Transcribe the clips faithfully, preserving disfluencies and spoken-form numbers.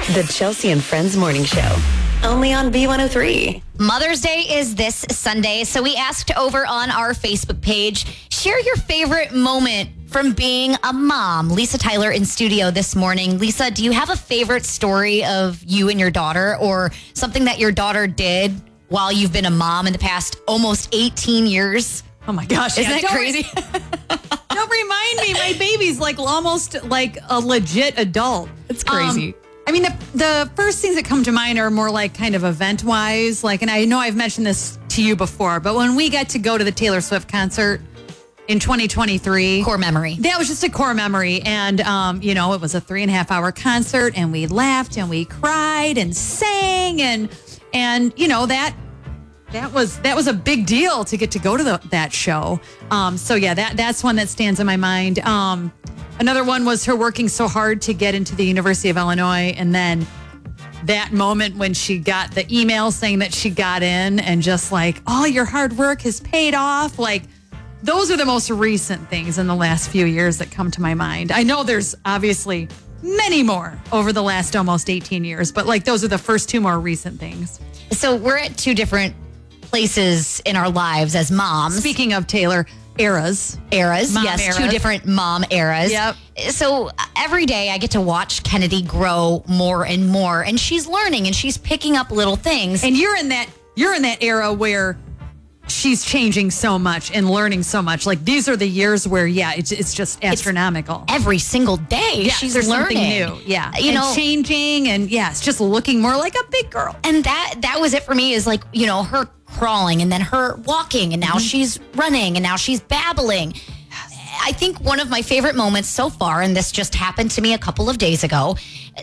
The Chelsea and Friends Morning Show. Only on B one oh three. Mother's Day is this Sunday, so we asked over on our Facebook page, share your favorite moment from being a mom. Lisa Tyler in studio this morning. Lisa, do you have a favorite story of you and your daughter, or something that your daughter did while you've been a mom in the past almost eighteen years? Oh my gosh. Isn't yeah, that don't crazy? Re- don't remind me. My baby's like almost like a legit adult. It's crazy. Um, I mean, the, the first things that come to mind are more like kind of event wise. Like, and I know I've mentioned this to you before, but when we got to go to the Taylor Swift concert in twenty twenty-three, Core memory. That was just a core memory. And, um, you know, it was a three and a half hour concert, and we laughed and we cried and sang. And, and you know, that that was that was a big deal to get to go to the, that show. Um, so, yeah, that that's one that stands in my mind. Um, another one was her working so hard to get into the University of Illinois, and then that moment when she got the email saying that she got in, and just like, all your hard work has paid off. Like, those are the most recent things in the last few years that come to my mind. I know there's obviously many more over the last almost eighteen years, but like those are the first two more recent things. So we're at two different places in our lives as moms. Speaking of Taylor, eras. Eras, Mom yes, eras. two different mom eras. Yep. So uh, every day I get to watch Kennedy grow more and more, and she's learning and she's picking up little things. And you're in that you're in that era where she's changing so much and learning so much. Like, these are the years where, yeah, it's it's just astronomical. Every single day, Yeah, she's there's learning something new. Yeah, you and know, changing, and yeah, it's just looking more like a big girl. and that that was it for me. Is like, you know, her crawling and then her walking, and now she's running, and now she's babbling. I think one of my favorite moments so far, and this just happened to me a couple of days ago.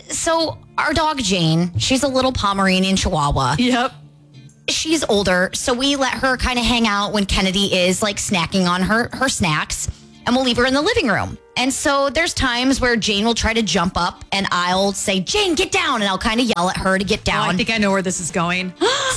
So our dog Jane, she's a little Pomeranian Chihuahua. Yep. She's older, so we let her kind of hang out when Kennedy is like snacking on her her snacks, and we'll leave her in the living room. And so there's times where Jane will try to jump up, and I'll say, Jane, get down, and I'll kind of yell at her to get Oh, down. I think I know where this is going.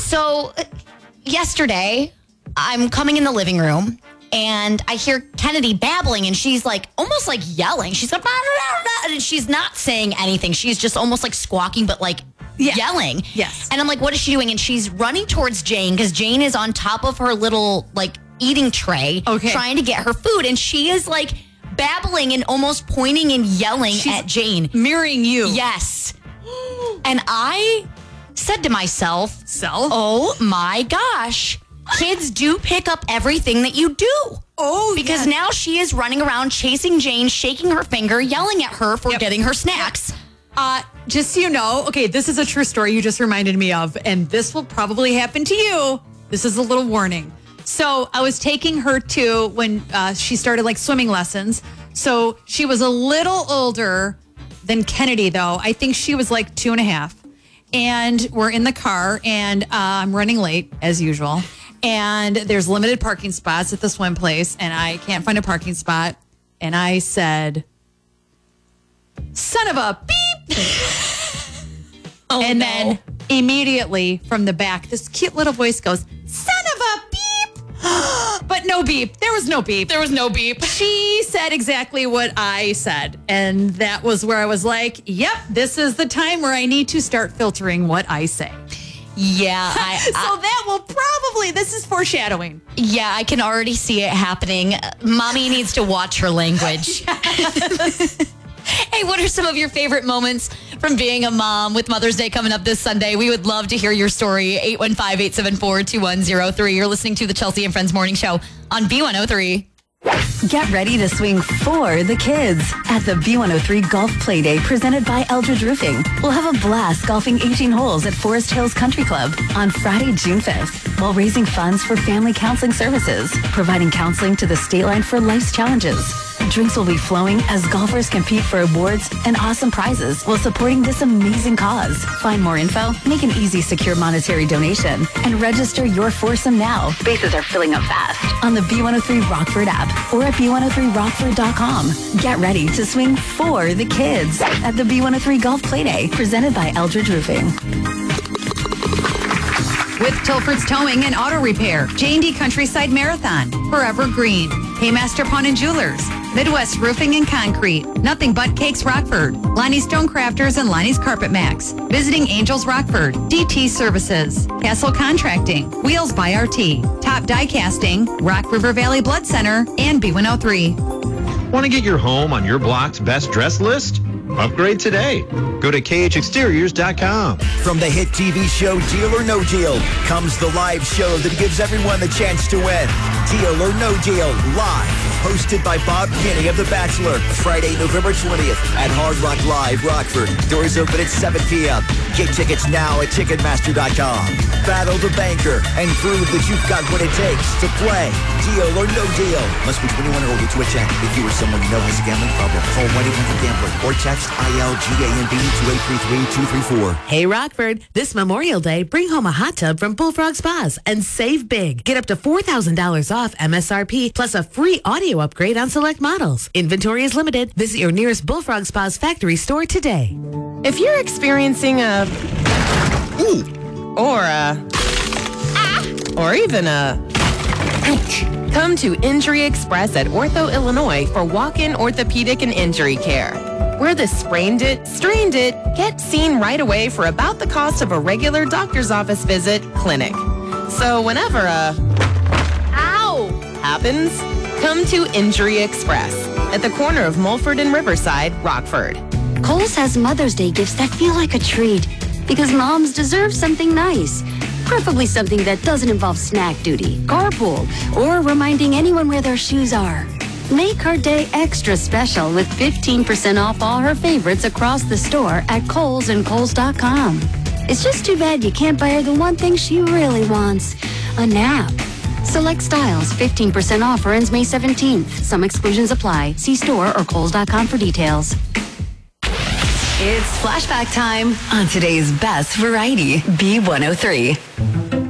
So uh, yesterday, I'm coming in the living room, and I hear Kennedy babbling, and she's like almost like yelling. She's like, blah, blah, blah, and she's not saying anything. She's just almost like squawking, but like Yeah. yelling. Yes. And I'm like, what is she doing? And she's running towards Jane, because Jane is on top of her little like eating tray, Okay. trying to get her food. And she is like babbling and almost pointing and yelling She's at Jane. Mirroring you. Yes. And I said to myself, So? oh my gosh, kids do pick up everything that you do. Oh, Because yes. now she is running around chasing Jane, shaking her finger, yelling at her for Yep. getting her snacks. Uh, just so you know, okay, this is a true story you just reminded me of, and this will probably happen to you. This is a little warning. So I was taking her to when uh, she started like swimming lessons. So she was a little older than Kennedy, though. I think she was like two and a half. And we're in the car, and uh, I'm running late as usual. And there's limited parking spots at the swim place, and I can't find a parking spot. And I said, son of a beep. Oh, and no. then immediately from the back, this cute little voice goes, son of a beep. But no beep. There was no beep. There was no beep. She said exactly what I said. And that was where I was like, yep, this is the time where I need to start filtering what I say. Yeah, I, So I- that will probably, this is foreshadowing. yeah, I can already see it happening. Mommy needs to watch her language. Hey, what are some of your favorite moments from being a mom with Mother's Day coming up this Sunday? We would love to hear your story. eight one five, eight seven four, two one zero three. You're listening to the Chelsea and Friends Morning Show on B one oh three. Get ready to swing for the kids at the B one oh three Golf Playday presented by Eldridge Roofing. We'll have a blast golfing eighteen holes at Forest Hills Country Club on Friday, June fifth, while raising funds for family counseling services, providing counseling to the state line for life's challenges. Drinks will be flowing as golfers compete for awards and awesome prizes while supporting this amazing cause. Find more info, make an easy, secure monetary donation, and register your foursome now. Spaces are filling up fast on the B one oh three Rockford app or at B one oh three Rockford dot com. Get ready to swing for the kids at the B one oh three Golf Playday presented by Eldridge Roofing. With Tilford's Towing and Auto Repair, J and D Countryside Marathon, Forever Green, Paymaster Pawn and Jewelers, Midwest Roofing and Concrete, Nothing But Cakes Rockford, Lonnie Stonecrafters and Lonnie's Carpet Max, Visiting Angels Rockford, D T Services, Castle Contracting, Wheels by R T, Top Die Casting, Rock River Valley Blood Center, and B one oh three. Want to get your home on your block's best dress list? Upgrade today. Go to K H exteriors dot com. From the hit T V show Deal or No Deal comes the live show that gives everyone the chance to win. Deal or No Deal, live. Hosted by Bob Kinney of The Bachelor. Friday, November twentieth at Hard Rock Live, Rockford. Doors open at seven p.m. Get tickets now at Ticketmaster dot com. Battle the banker and prove that you've got what it takes to play Deal or No Deal. Must be twenty-one or older to attend. If you or someone you know has a gambling problem, call one eight hundred gambler or text I L G A N B to eight three three two three four. Hey Rockford, this Memorial Day, bring home a hot tub from Bullfrog Spas and save big. Get up to four thousand dollars off M S R P plus a free audio upgrade on select models. Inventory is limited. Visit your nearest Bullfrog Spas factory store today. If you're experiencing a Ooh. or a ah, or even a ouch, come to Injury Express at Ortho, Illinois for walk-in orthopedic and injury care. We're the sprained it, strained it, get seen right away for about the cost of a regular doctor's office visit clinic. So whenever a ow happens, come to Injury Express at the corner of Mulford and Riverside, Rockford. Kohl's has Mother's Day gifts that feel like a treat because moms deserve something nice. Preferably something that doesn't involve snack duty, carpool, or reminding anyone where their shoes are. Make her day extra special with fifteen percent off all her favorites across the store at Kohl's and Kohl's dot com. It's just too bad you can't buy her the one thing she really wants, a nap. Select styles, fifteen percent off or ends May seventeenth. Some exclusions apply. See store or Kohl's dot com for details. It's flashback time on today's best variety, B one oh three.